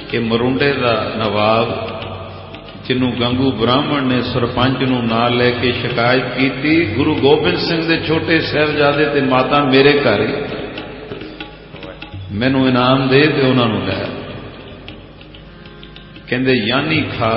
कि मरुंडे का नवाब जिन्हों गंगू ब्राह्मण ने सरपंच नूं नाल लैके शिकायत की, गुरु गोबिंद सिंह दे छोटे साहिबजादे ते माता मेरे घर ही, मैनू इनाम दे ते उन्होंने लै। कहंदे यानी खा